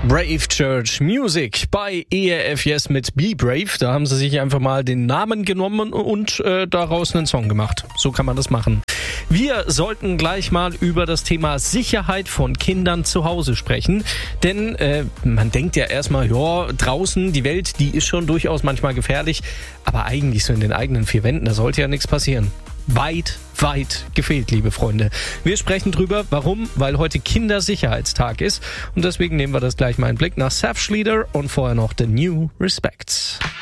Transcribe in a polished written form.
Brave Church Music bei ERF Yes mit Be Brave. Da haben sie sich einfach mal den Namen genommen und daraus einen Song gemacht. So kann man das machen. Wir sollten gleich mal über das Thema Sicherheit von Kindern zu Hause sprechen. Denn man denkt ja erstmal, ja, draußen, die Welt, die ist schon durchaus manchmal gefährlich. Aber eigentlich so in den eigenen vier Wänden, da sollte ja nichts passieren. Weit gefehlt, liebe Freunde. Wir sprechen drüber, warum? Weil heute Kindersicherheitstag ist. Und deswegen nehmen wir das gleich mal in Blick nach Seth Schlieder und vorher noch The New Respects.